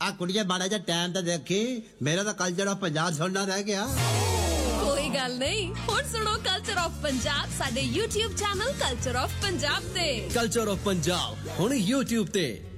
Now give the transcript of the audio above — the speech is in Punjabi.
ਆ ਕੁੜੀਏ ਮਾੜਾ ਜਿਹਾ ਟਾਈਮ ਤਾਂ ਦੇਖੀ, ਮੇਰਾ ਤਾਂ ਕਲਚਰ ਆਫ ਪੰਜਾਬ ਸੁਣਨਾ ਰਹਿ ਗਿਆ। ਕੋਈ ਗੱਲ ਨਹੀਂ, ਹੁਣ ਸੁਣੋ ਕਲਚਰ ਆਫ ਪੰਜਾਬ ਸਾਡੇ YouTube channel culture of Punjab ਤੇ। ਕਲਚਰ ਆਫ ਪੰਜਾਬ ਹੁਣ YouTube ਤੇ।